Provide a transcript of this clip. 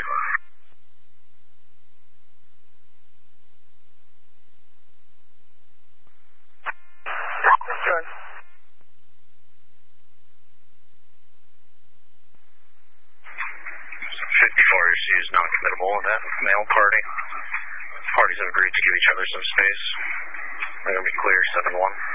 Good. 54 is non-committable in that male party. Parties have agreed to give each other some space. They're going to be clear 7-1.